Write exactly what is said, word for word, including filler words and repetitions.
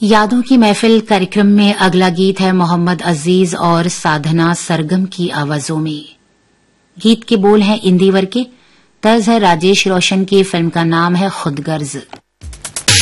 यादों की महफिल कार्यक्रम में अगला गीत है मोहम्मद अजीज और साधना सरगम की आवाजों में। गीत के बोल हैं इंदिवर के, तर्ज है राजेश रोशन की, फिल्म का नाम है खुदगर्ज।